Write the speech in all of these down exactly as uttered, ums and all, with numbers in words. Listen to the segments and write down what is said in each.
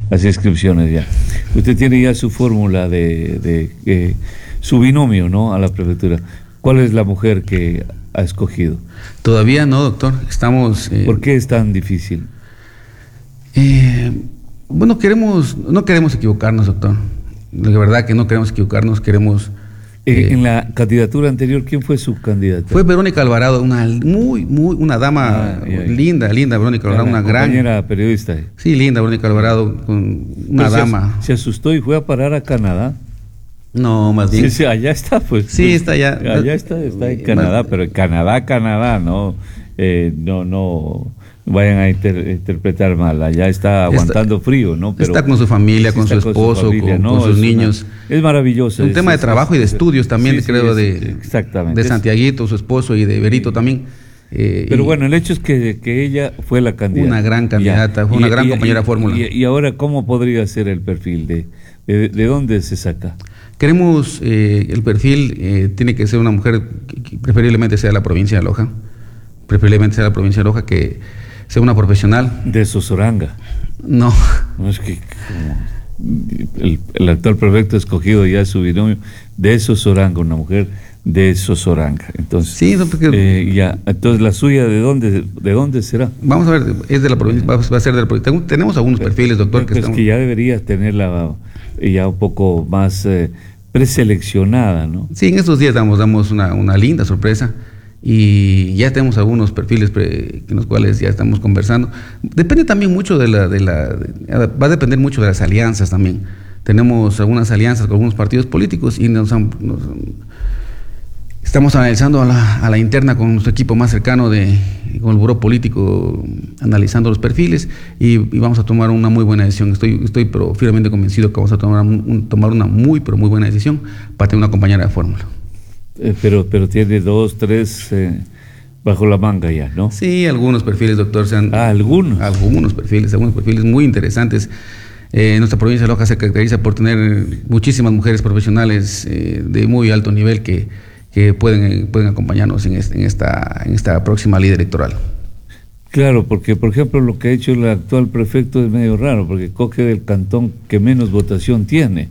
las inscripciones ya. Usted tiene ya su fórmula de, de eh, su binomio, ¿no?, a la prefectura. ¿Cuál es la mujer que ha escogido? Todavía no, doctor. Estamos... Eh, ¿Por qué es tan difícil? Eh, bueno, queremos, no queremos equivocarnos, doctor. De verdad que no queremos equivocarnos, queremos... Eh, en la candidatura anterior, ¿quién fue su candidata? Fue Verónica Alvarado, una muy, muy, una dama ah, yeah, yeah. linda, linda Verónica Alvarado, una gran... compañera periodista. Sí, linda Verónica Alvarado, con una Pero dama. Se, se asustó y fue a parar a Canadá. No, más bien. Sí, sí, allá está, pues. Sí, está allá. Allá está, está en Canadá, pero en Canadá, Canadá, no, eh, no, no vayan a inter, interpretar mal. Allá está aguantando está, frío, ¿no? Pero está con su familia, con su esposo, con, su familia, con, ¿no? con sus es niños. Una, es maravilloso. Un es, tema de trabajo es, y de estudios también, sí, creo, sí, de, exactamente. de Santiaguito, su esposo, y de Berito también. Eh, pero y, bueno, el hecho es que, que ella fue la candidata. Una gran candidata, fue una y, gran y, compañera y, fórmula. Y, y ahora, ¿cómo podría ser el perfil? ¿De, de, de dónde se saca? Queremos, eh, el perfil eh, tiene que ser una mujer que, que preferiblemente sea de la provincia de Loja, preferiblemente sea de la provincia de Loja, que sea una profesional. ¿De Sosoranga? No. No, es que como el, el actual prefecto ha escogido ya su binomio de Sosoranga, una mujer de Sosoranga. Entonces, sí, no, porque, eh, ya, entonces la suya, ¿de dónde, de dónde será? Vamos a ver, es de la provincia, va, va a ser de la provincia. Tenemos algunos perfiles, doctor, que, estamos... que ya debería tenerla ya un poco más eh, preseleccionada, ¿no? Sí, en estos días damos, damos una, una linda sorpresa y ya tenemos algunos perfiles pre, en los cuales ya estamos conversando. Depende también mucho de la, de la de, va a depender mucho de las alianzas también. Tenemos algunas alianzas con algunos partidos políticos y nos, han, nos estamos analizando a la, a la interna con nuestro equipo más cercano, de, con el buró político, analizando los perfiles y, y vamos a tomar una muy buena decisión. Estoy, estoy pero firmemente convencido que vamos a tomar, un, tomar una muy, pero muy buena decisión para tener una compañera de fórmula. Eh, pero, pero tiene dos, tres eh, bajo la manga ya, ¿no? Sí, algunos perfiles, doctor. Sean, ah, algunos. Algunos perfiles, algunos perfiles muy interesantes. Eh, nuestra provincia de Loja se caracteriza por tener muchísimas mujeres profesionales eh, de muy alto nivel que que pueden, pueden acompañarnos en, este, en, esta, en esta próxima ley electoral. Claro, porque por ejemplo lo que ha hecho el actual prefecto es medio raro, porque coge del cantón que menos votación tiene.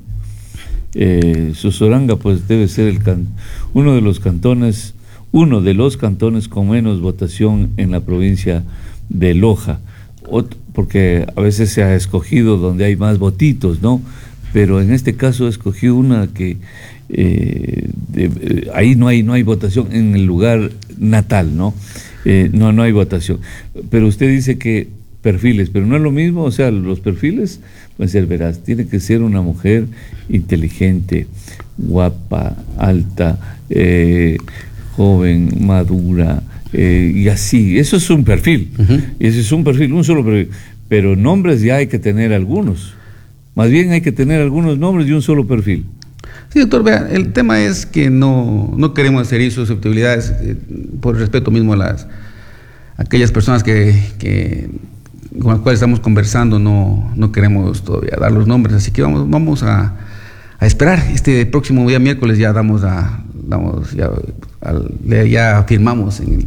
Eh, Sosoranga pues debe ser el can, uno de los cantones, uno de los cantones con menos votación en la provincia de Loja, Ot- porque a veces se ha escogido donde hay más votitos, ¿no? Pero en este caso ha escogido una que Eh, de, eh, ahí no hay no hay votación en el lugar natal, ¿no? Eh, no no hay votación. Pero usted dice que perfiles, pero no es lo mismo, o sea, los perfiles pueden ser, verás, tiene que ser una mujer inteligente, guapa, alta, eh, joven, madura, eh, y así. Eso es un perfil. Uh-huh. Ese es un perfil, un solo perfil. Pero nombres ya hay que tener algunos. Más bien hay que tener algunos nombres y un solo perfil. Sí, doctor, vea, el tema es que no, no queremos herir susceptibilidades eh, por el respeto mismo a las a aquellas personas que, que con las cuales estamos conversando, no, no queremos todavía dar los nombres, así que vamos, vamos a, a esperar. Este próximo día miércoles ya damos a, damos ya, al, ya firmamos en el,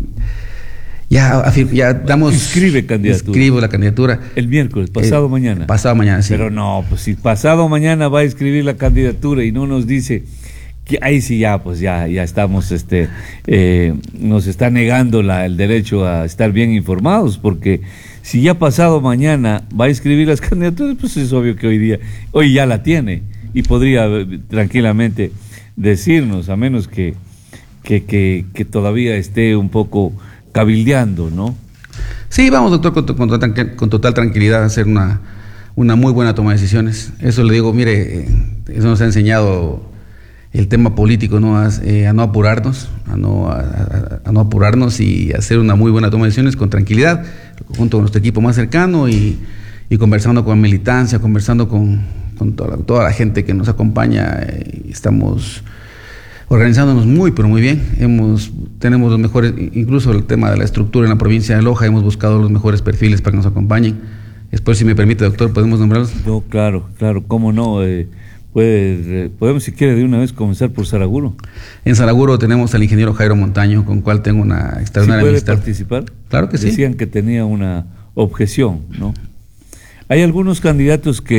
Ya, ya damos... Inscribe candidatura. Inscribo la candidatura. El miércoles, pasado eh, mañana. Pasado mañana, sí. Pero no, pues si pasado mañana va a inscribir la candidatura y no nos dice... que ahí sí ya, pues ya, ya estamos, este, eh, nos está negando la, el derecho a estar bien informados, porque si ya pasado mañana va a inscribir las candidaturas, pues es obvio que hoy día, hoy ya la tiene y podría tranquilamente decirnos, a menos que, que, que, que todavía esté un poco... cabildeando, ¿no? Sí, vamos, doctor, con, con, con total tranquilidad a hacer una, una muy buena toma de decisiones. Eso le digo, mire, eso nos ha enseñado el tema político, ¿no? A, eh, a no apurarnos, a no, a, a, a no apurarnos y hacer una muy buena toma de decisiones con tranquilidad, junto con nuestro equipo más cercano y, y conversando con militancia, conversando con, con toda, la, toda la gente que nos acompaña. Eh, estamos organizándonos muy, pero muy bien. Hemos, tenemos los mejores, incluso el tema de la estructura en la provincia de Loja, hemos buscado los mejores perfiles para que nos acompañen. Después, si me permite, doctor, ¿podemos nombrarlos? No, claro, claro, cómo no. Eh, puede, eh, podemos, si quiere, de una vez comenzar por Saraguro. En Saraguro tenemos al ingeniero Jairo Montaño, con cual tengo una extraordinaria ¿Sí puede amistad. participar? Claro que sí. Decían que tenía una objeción, ¿no? Hay algunos candidatos que